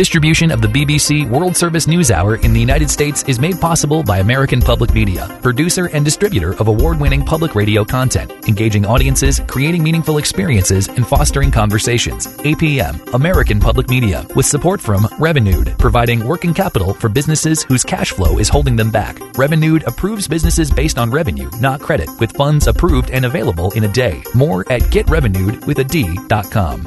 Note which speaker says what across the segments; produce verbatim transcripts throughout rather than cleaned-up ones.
Speaker 1: Distribution of the B B C World Service News Hour in the United States is made possible by American Public Media, producer and distributor of award-winning public radio content, engaging audiences, creating meaningful experiences, and fostering conversations. A P M, American Public Media, with support from Revenued, providing working capital for businesses whose cash flow is holding them back. Revenued approves businesses based on revenue, not credit, with funds approved and available in a day. More at get revenued with a D dot com.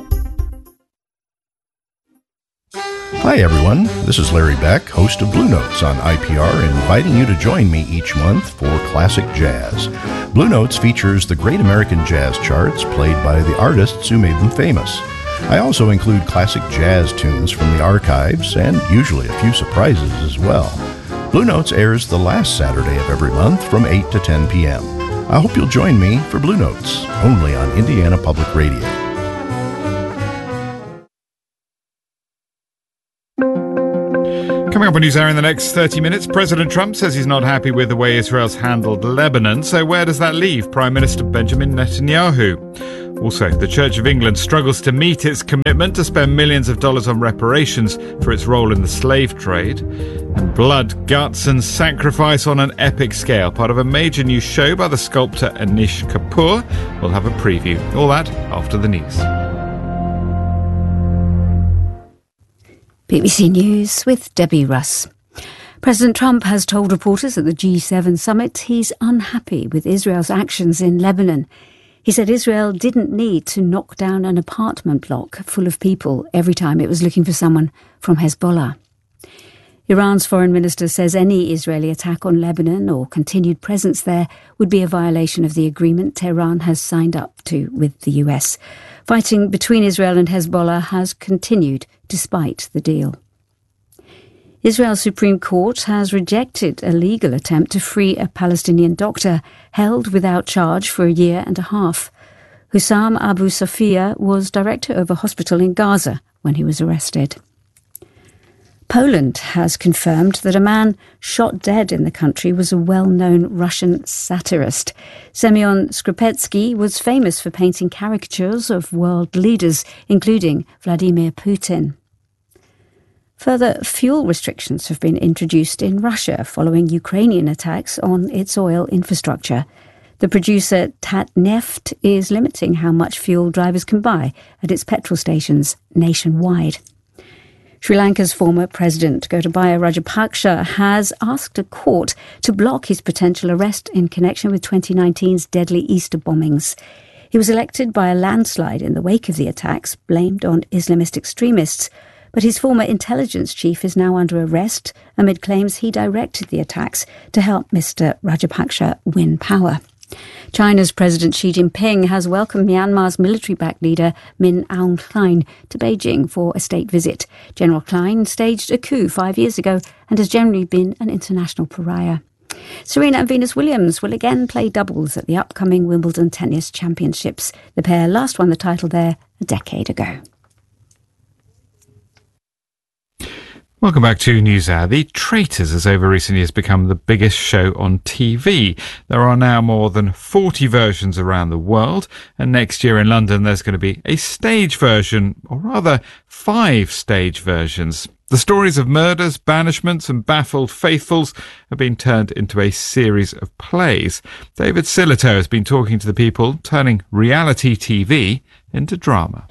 Speaker 2: Hi everyone, this is Larry Beck, host of Blue Notes on I P R, inviting you to join me each month for Classic Jazz. Blue Notes features the great American jazz charts played by the artists who made them famous. I also include classic jazz tunes from the archives and usually a few surprises as well. Blue Notes airs the last Saturday of every month from eight to ten p.m. I hope you'll join me for Blue Notes, only on Indiana Public Radio.
Speaker 3: Coming up on NewsHour in the next thirty minutes, President Trump says he's not happy with the way Israel's handled Lebanon. So where does that leave Prime Minister Benjamin Netanyahu? Also, the Church of England struggles to meet its commitment to spend millions of dollars on reparations for its role in the slave trade. And blood, guts and sacrifice on an epic scale, part of a major new show by the sculptor Anish Kapoor. We'll have a preview. All that after the news.
Speaker 4: B B C News with Debbie Russ. President Trump has told reporters at the G seven summit he's unhappy with Israel's actions in Lebanon. He said Israel didn't need to knock down an apartment block full of people every time it was looking for someone from Hezbollah. Iran's foreign minister says any Israeli attack on Lebanon or continued presence there would be a violation of the agreement Tehran has signed up to with the U S. Fighting between Israel and Hezbollah has continued despite the deal. Israel's Supreme Court has rejected a legal attempt to free a Palestinian doctor held without charge for a year and a half. Hussam Abu Safia was director of a hospital in Gaza when he was arrested. Poland has confirmed that a man shot dead in the country was a well-known Russian satirist. Semyon Skripetsky was famous for painting caricatures of world leaders, including Vladimir Putin. Further fuel restrictions have been introduced in Russia following Ukrainian attacks on its oil infrastructure. The producer Tatneft is limiting how much fuel drivers can buy at its petrol stations nationwide. Sri Lanka's former president, Gotabaya Rajapaksa, has asked a court to block his potential arrest in connection with twenty nineteen's deadly Easter bombings. He was elected by a landslide in the wake of the attacks, blamed on Islamist extremists, but his former intelligence chief is now under arrest amid claims he directed the attacks to help Mister Rajapaksa win power. China's President Xi Jinping has welcomed Myanmar's military-backed leader Min Aung Hlaing to Beijing for a state visit. General Klein staged a coup five years ago and has generally been an international pariah. Serena and Venus Williams will again play doubles at the upcoming Wimbledon Tennis Championships. The pair last won the title there a decade ago.
Speaker 3: Welcome back to NewsHour. The Traitors has over recent years become the biggest show on T V. There are now more than forty versions around the world, and next year in London there's going to be a stage version, or rather five stage versions. The stories of murders, banishments and baffled faithfuls have been turned into a series of plays. David Sillitoe has been talking to the people turning reality T V into drama.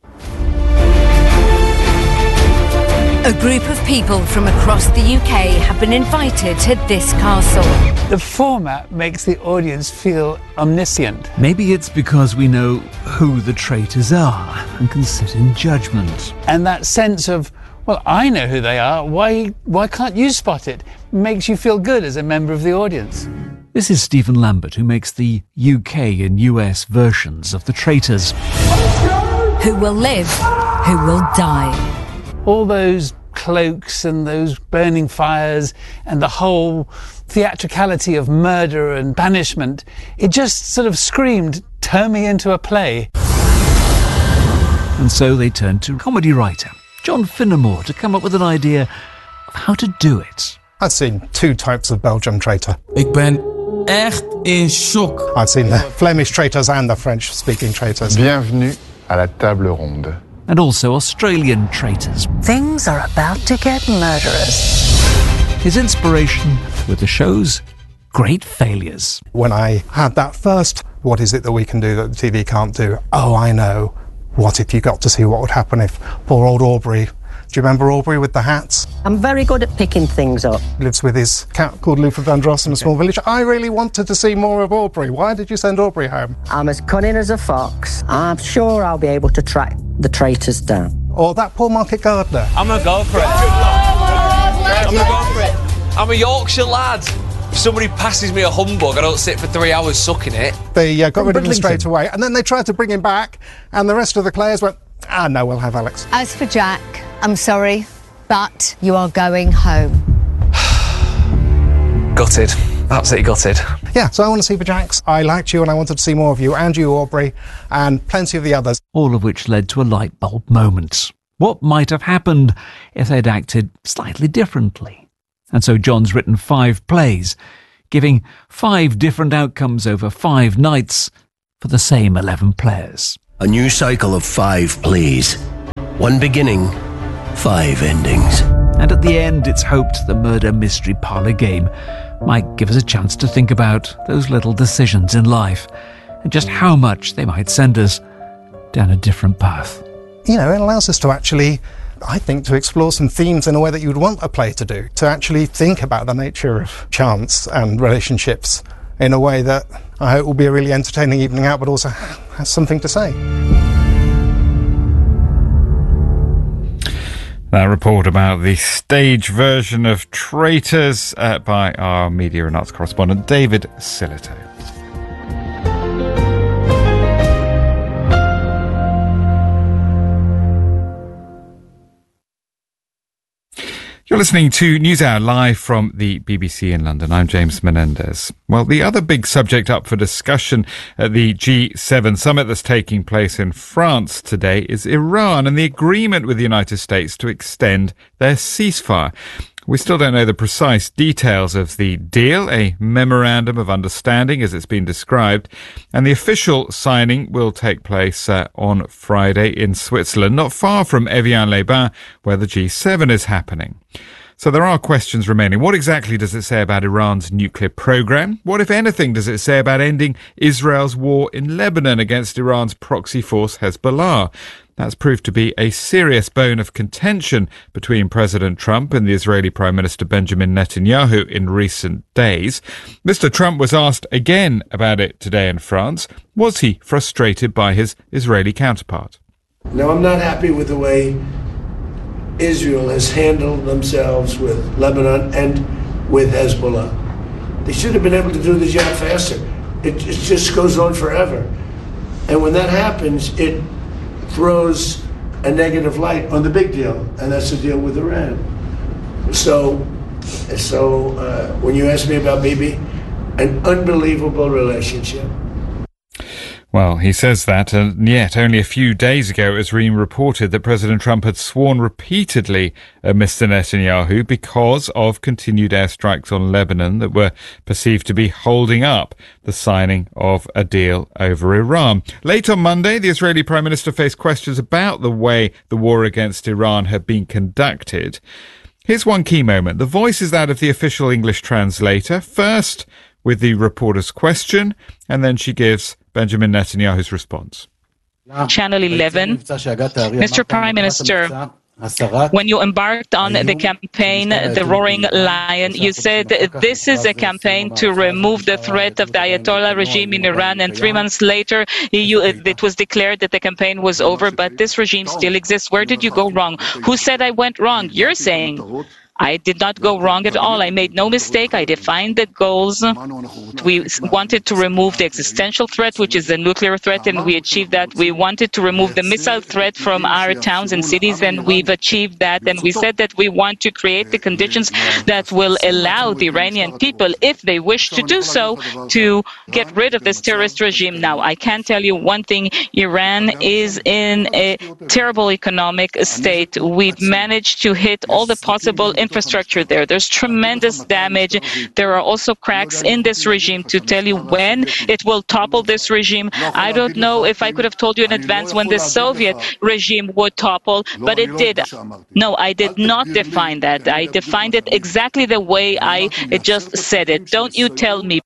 Speaker 5: A group of people from across the U K have been invited to this castle.
Speaker 6: The format makes the audience feel omniscient.
Speaker 7: Maybe it's because we know who the traitors are and can sit in judgment.
Speaker 6: And that sense of, well, I know who they are, why, why can't you spot it? Makes you feel good as a member of the audience.
Speaker 7: This is Stephen Lambert, who makes the U K and U S versions of the traitors.
Speaker 5: Who will live? Who will die?
Speaker 6: All those cloaks and those burning fires and the whole theatricality of murder and banishment, it just sort of screamed, turn me into a play.
Speaker 7: And so they turned to comedy writer John Finnemore to come up with an idea of how to do it.
Speaker 8: I've seen two types of Belgian traitor.
Speaker 9: Ik ben echt in shock.
Speaker 8: I've seen the Flemish traitors and the French-speaking traitors.
Speaker 10: Bienvenue à la table ronde.
Speaker 7: and also Australian traitors.
Speaker 10: Things are about to get murderous.
Speaker 7: His inspiration were the show's great failures.
Speaker 8: When I had that first, what is it that we can do that the T V can't do? Oh, I know. What if you got to see what would happen if poor old Aubrey, do you remember Aubrey with the hats?
Speaker 10: I'm very good at picking things up.
Speaker 8: Lives with his cat called Luther Vandross in a small village. I really wanted to see more of Aubrey. Why did you send Aubrey home?
Speaker 10: I'm as cunning as a fox. I'm sure I'll be able to track the traitors down.
Speaker 8: Or that poor market gardener.
Speaker 11: I'm gonna go for it. I'm gonna go for it. I'm a Yorkshire lad. If somebody passes me a humbug, I don't sit for three hours sucking it.
Speaker 8: They uh, got rid of him straight away, and then they tried to bring him back, and the rest of the players went, ah, no, we'll have Alex.
Speaker 12: As for Jack, I'm sorry, but you are going home.
Speaker 11: Gutted. Absolutely gutted.
Speaker 8: Yeah, so I want to see for Jax. I liked you and I wanted to see more of you, and you, Aubrey, and plenty of the others.
Speaker 7: All of which led to a light bulb moment. What might have happened if they'd acted slightly differently? And so John's written five plays, giving five different outcomes over five nights for the same eleven players.
Speaker 13: A new cycle of five plays. One beginning, five endings.
Speaker 7: And at the end, it's hoped the murder mystery parlour game might give us a chance to think about those little decisions in life and just how much they might send us down a different path.
Speaker 8: You know, it allows us to actually, I think, to explore some themes in a way that you would want a play to do, to actually think about the nature of chance and relationships in a way that I hope will be a really entertaining evening out, but also has something to say.
Speaker 3: That report about the stage version of Traitors uh, by our media and arts correspondent David Sillito. You're listening to NewsHour live from the B B C in London. I'm James Menendez. Well, the other big subject up for discussion at the G seven summit that's taking place in France today is Iran and the agreement with the United States to extend their ceasefire. We still don't know the precise details of the deal, a memorandum of understanding as it's been described, and the official signing will take place uh, on Friday in Switzerland, not far from Evian-les-Bains, where the G seven is happening. So there are questions remaining. What exactly does it say about Iran's nuclear program? What, if anything, does it say about ending Israel's war in Lebanon against Iran's proxy force Hezbollah? That's proved to be a serious bone of contention between President Trump and the Israeli Prime Minister Benjamin Netanyahu in recent days. Mister Trump was asked again about it today in France. Was he frustrated by his Israeli counterpart?
Speaker 14: No, I'm not happy with the way Israel has handled themselves with Lebanon and with Hezbollah. They should have been able to do the job faster. It, it just goes on forever. And when that happens, it throws a negative light on the big deal, and that's the deal with Iran. So, so uh, when you ask me about Bibi, an unbelievable relationship.
Speaker 3: Well, he says that, and yet only a few days ago it was reported that President Trump had sworn repeatedly at Mister Netanyahu because of continued airstrikes on Lebanon that were perceived to be holding up the signing of a deal over Iran. Late on Monday, the Israeli Prime Minister faced questions about the way the war against Iran had been conducted. Here's one key moment. The voice is that of the official English translator, first with the reporter's question, and then she gives Benjamin Netanyahu's response.
Speaker 15: Channel eleven, Mister Prime Minister, when you embarked on the campaign, the Roaring Lion, you said this is a campaign to remove the threat of the Ayatollah regime in Iran, and three months later you, it was declared that the campaign was over, but this regime still exists. Where did you go wrong? Who said I went wrong? You're saying. I did not go wrong at all. I made no mistake. I defined the goals. We wanted to remove the existential threat, which is the nuclear threat, and we achieved that. We wanted to remove the missile threat from our towns and cities, and we've achieved that. And we said that we want to create the conditions that will allow the Iranian people, if they wish to do so, to get rid of this terrorist regime. Now, I can tell you one thing. Iran is in a terrible economic state. We've managed to hit all the possible infrastructure there. There's tremendous damage. There are also cracks in this regime. To tell you when it will topple this regime, I don't know if I could have told you in advance when the Soviet regime would topple, but it did. No, I did not define that. I defined it exactly the way I just said it. Don't you tell me.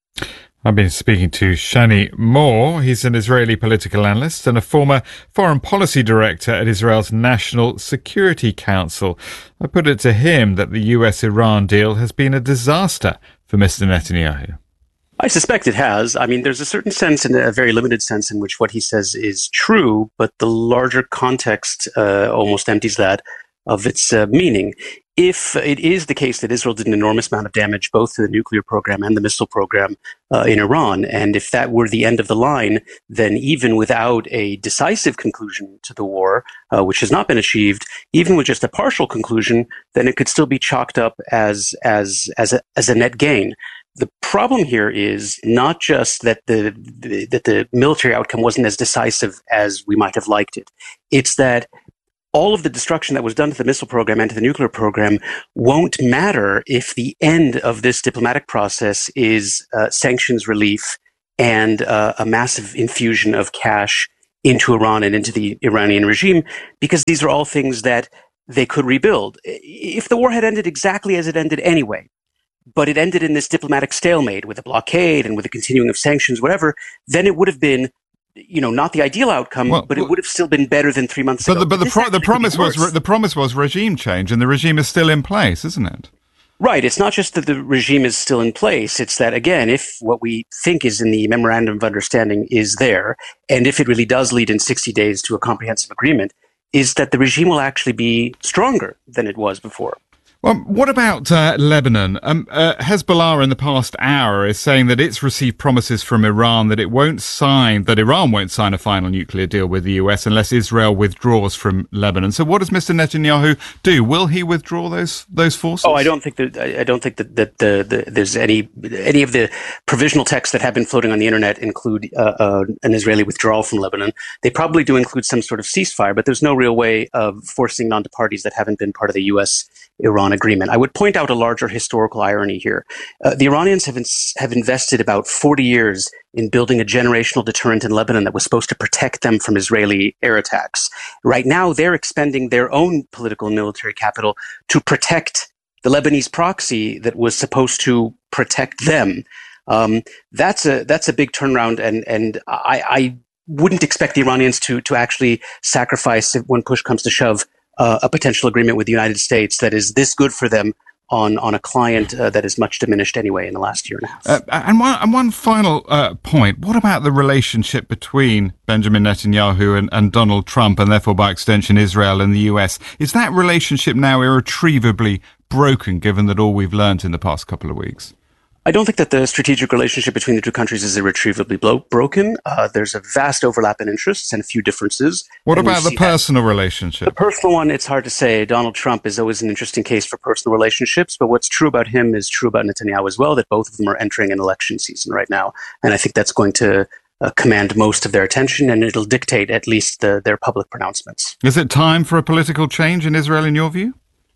Speaker 3: I've been speaking to Shani Moore. He's an Israeli political analyst and a former foreign policy director at Israel's National Security Council. I put it to him that the U S Iran deal has been a disaster for Mister Netanyahu.
Speaker 16: I suspect it has. I mean, there's a certain sense, and a very limited sense, in which what he says is true, but the larger context uh, almost empties that of its uh, meaning. If it is the case that Israel did an enormous amount of damage both to the nuclear program and the missile program uh, in Iran, and if that were the end of the line, then even without a decisive conclusion to the war, uh, which has not been achieved, even with just a partial conclusion, then it could still be chalked up as as as a, as a net gain. The problem here is not just that the, the that the military outcome wasn't as decisive as we might have liked it. It's that all of the destruction that was done to the missile program and to the nuclear program won't matter if the end of this diplomatic process is uh, sanctions relief and uh, a massive infusion of cash into Iran and into the Iranian regime, because these are all things that they could rebuild. If the war had ended exactly as it ended anyway, but it ended in this diplomatic stalemate with a blockade and with a continuing of sanctions, whatever, then it would have been, you know, not the ideal outcome, well, but it would have still been better than three months
Speaker 3: but
Speaker 16: ago.
Speaker 3: The, but the, pro- the promise was re- the promise was regime change, and the regime is still in place, isn't it?
Speaker 16: Right. It's not just that the regime is still in place. It's that, again, if what we think is in the memorandum of understanding is there, and if it really does lead in sixty days to a comprehensive agreement, is that the regime will actually be stronger than it was before.
Speaker 3: Well, what about uh, Lebanon? Um, uh, Hezbollah in the past hour is saying that it's received promises from Iran that it won't sign, that Iran won't sign a final nuclear deal with the U S unless Israel withdraws from Lebanon. So what does Mister Netanyahu do? Will he withdraw those those forces?
Speaker 16: Oh, I don't think that I don't think that that the, the, there's any any of the provisional texts that have been floating on the internet include uh, uh, an Israeli withdrawal from Lebanon. They probably do include some sort of ceasefire, but there's no real way of forcing onto parties that haven't been part of the U S Iran agreement. I would point out a larger historical irony here. Uh, the Iranians have, ins- have invested about forty years in building a generational deterrent in Lebanon that was supposed to protect them from Israeli air attacks. Right now, they're expending their own political and military capital to protect the Lebanese proxy that was supposed to protect them. Um, that's a that's a big turnaround, and and I, I wouldn't expect the Iranians to to actually sacrifice, if, when push comes to shove, Uh, a potential agreement with the United States that is this good for them on, on a client uh, that is much diminished anyway in the last year and a half.
Speaker 3: Uh, and, one, and one final uh, point. What about the relationship between Benjamin Netanyahu and, and Donald Trump, and therefore by extension Israel and the U S? Is that relationship now irretrievably broken, given that all we've learnt in the past couple of weeks?
Speaker 16: I don't think that the strategic relationship between the two countries is irretrievably blo- broken. Uh, there's a vast overlap in interests and a few differences.
Speaker 3: What about the personal that. relationship?
Speaker 16: The personal one, it's hard to say. Donald Trump is always an interesting case for personal relationships, but what's true about him is true about Netanyahu as well, that both of them are entering an election season right now. And I think that's going to uh, command most of their attention, and it'll dictate at least the, their public pronouncements.
Speaker 3: Is it time for a political change in Israel, in your view?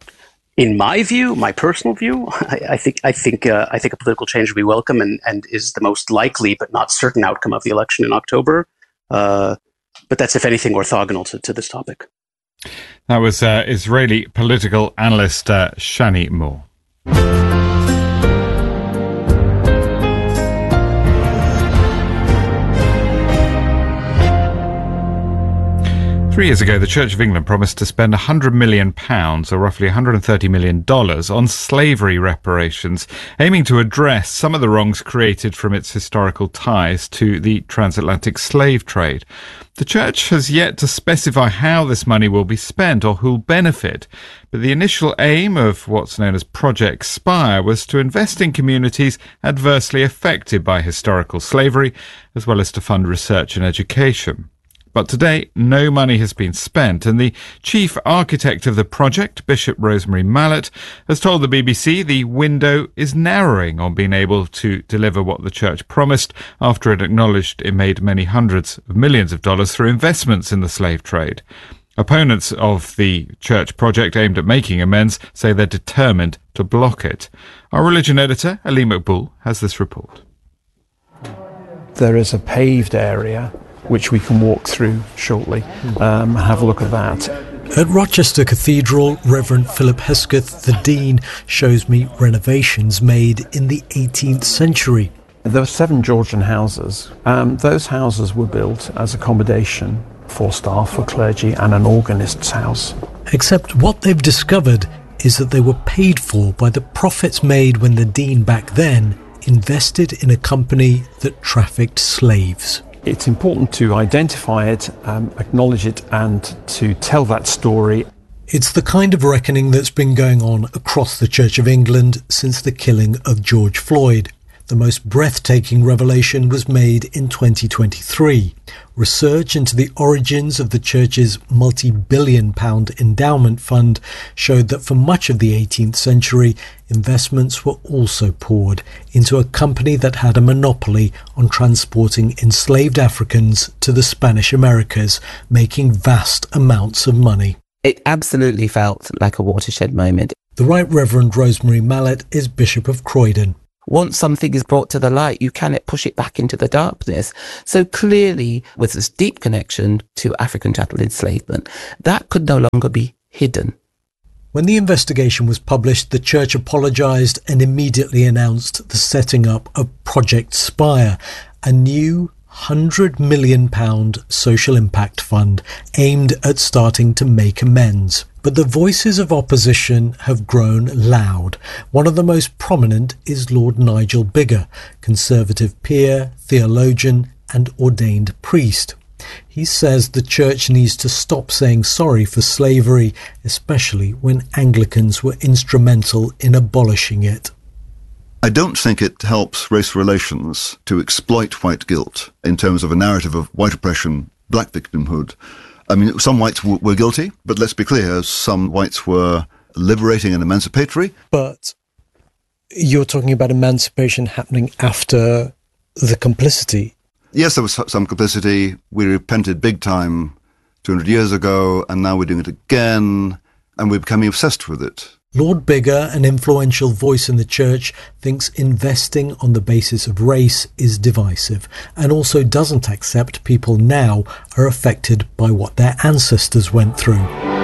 Speaker 16: In my view, my personal view, I, I think I think uh, I think a political change would be welcome and, and is the most likely but not certain outcome of the election in October. Uh, but that's, if anything, orthogonal to, to this topic.
Speaker 3: That was uh, Israeli political analyst uh, Shani Moore. Three years ago, the Church of England promised to spend one hundred million pounds, or roughly one hundred thirty million dollars, on slavery reparations, aiming to address some of the wrongs created from its historical ties to the transatlantic slave trade. The Church has yet to specify how this money will be spent or who'll benefit, but the initial aim of what's known as Project Spire was to invest in communities adversely affected by historical slavery, as well as to fund research and education. But today, no money has been spent, and the chief architect of the project, Bishop Rosemary Mallett, has told the B B C the window is narrowing on being able to deliver what the church promised after it acknowledged it made many hundreds of millions of dollars through investments in the slave trade. Opponents of the church project aimed at making amends say they're determined to block it. Our religion editor, Ali Maqbool, has this report.
Speaker 17: There is a paved area which we can walk through shortly um, and have a look at that.
Speaker 18: At Rochester Cathedral, Reverend Philip Hesketh, the Dean, shows me renovations made in the eighteenth century.
Speaker 17: There were seven Georgian houses. Um, those houses were built as accommodation for staff, for clergy, and an organist's house.
Speaker 18: Except what they've discovered is that they were paid for by the profits made when the Dean back then invested in a company that trafficked slaves.
Speaker 17: It's important to identify it, um, acknowledge it, and to tell that story.
Speaker 18: It's the kind of reckoning that's been going on across the Church of England since the killing of George Floyd. The most breathtaking revelation was made in twenty twenty-three. Research into the origins of the Church's multi-billion pound endowment fund showed that for much of the eighteenth century, investments were also poured into a company that had a monopoly on transporting enslaved Africans to the Spanish Americas, making vast amounts of money.
Speaker 19: It absolutely felt like a watershed moment.
Speaker 18: The Right Reverend Rosemary Mallett is Bishop of Croydon.
Speaker 19: Once something is brought to the light, you cannot push it back into the darkness. So clearly, with this deep connection to African chattel enslavement, that could no longer be hidden.
Speaker 18: When the investigation was published, the Church apologised and immediately announced the setting up of Project Spire, a new one hundred million pounds social impact fund aimed at starting to make amends. But the voices of opposition have grown loud. One of the most prominent is Lord Nigel Biggar, Conservative peer, theologian and ordained priest. He says the Church needs to stop saying sorry for slavery, especially when Anglicans were instrumental in abolishing it.
Speaker 20: I don't think it helps race relations to exploit white guilt in terms of a narrative of white oppression, black victimhood. I mean, some whites w- were guilty, but let's be clear, some whites were liberating and emancipatory.
Speaker 18: But you're talking about emancipation happening after the complicity.
Speaker 20: Yes, there was some complicity. We repented big time two hundred years ago, and now we're doing it again, and we're becoming obsessed with it.
Speaker 18: Lord Biggar, an influential voice in the Church, thinks investing on the basis of race is divisive and also doesn't accept people now are affected by what their ancestors went through.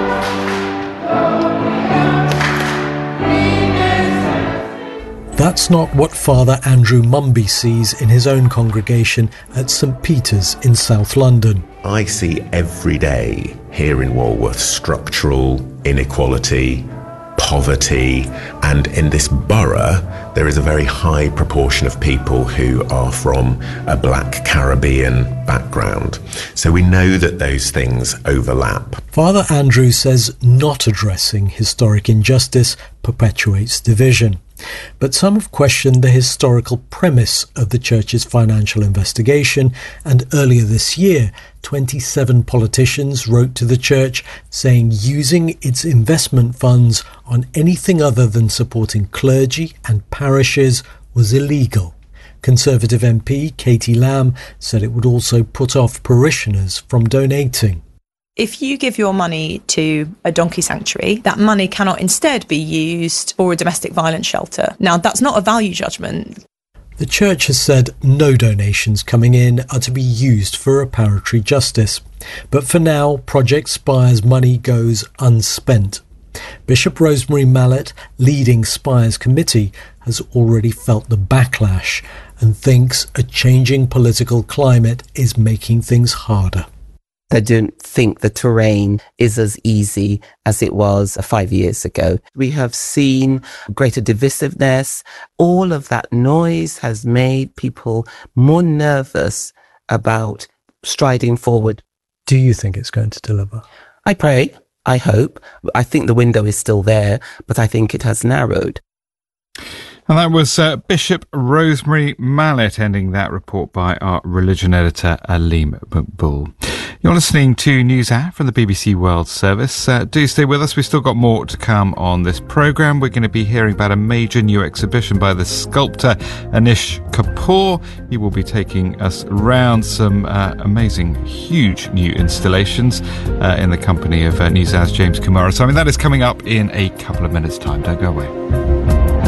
Speaker 18: That's not what Father Andrew Mumby sees in his own congregation at St Peter's in South London.
Speaker 21: I see every day here in Walworth structural inequality, poverty, and in this borough there is a very high proportion of people who are from a black Caribbean background. So we know that those things overlap.
Speaker 18: Father Andrew says not addressing historic injustice perpetuates division. But some have questioned the historical premise of the Church's financial investigation, and earlier this year, twenty-seven politicians wrote to the Church saying using its investment funds on anything other than supporting clergy and parishes was illegal. Conservative M P Katie Lamb said it would also put off parishioners from donating.
Speaker 22: If you give your money to a donkey sanctuary, that money cannot instead be used for a domestic violence shelter. Now, that's not a value judgment.
Speaker 18: The Church has said no donations coming in are to be used for reparatory justice. But for now, Project Spire's money goes unspent. Bishop Rosemary Mallett, leading Spire's committee, has already felt the backlash and thinks a changing political climate is making things harder.
Speaker 19: I don't think the terrain is as easy as it was five years ago. We have seen greater divisiveness. All of that noise has made people more nervous about striding forward.
Speaker 18: Do you think it's going to deliver?
Speaker 19: I pray. I hope. I think the window is still there, but I think it has narrowed.
Speaker 3: And that was uh, Bishop Rosemary Mallett ending that report by our religion editor, Ali Maqbool. You're listening to NewsHour from the B B C World Service. Uh, do stay with us. We've still got more to come on this programme. We're going to be hearing about a major new exhibition by the sculptor Anish Kapoor. He will be taking us around some uh, amazing, huge new installations uh, in the company of uh, NewsHour's James Kumara. So, I mean, that is coming up in a couple of minutes' time. Don't go away.